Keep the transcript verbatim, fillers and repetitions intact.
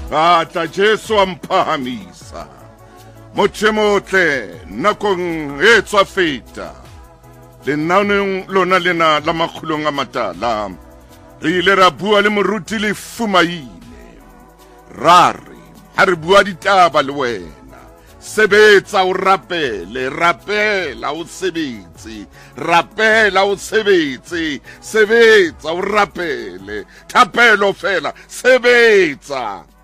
Ata Jesu amphahamisa. Mochemotle nakong e tswa feta. Lenaanong lona lena la makgulong a matala. Re ile ra bua le moruti le fumaile. Rare, ha re bua ditaba le wena. Sebetsa o rapele, rapela o sebetse, rapela o sebetse, sebetsa o rapele, thapelo fela, sebetsa.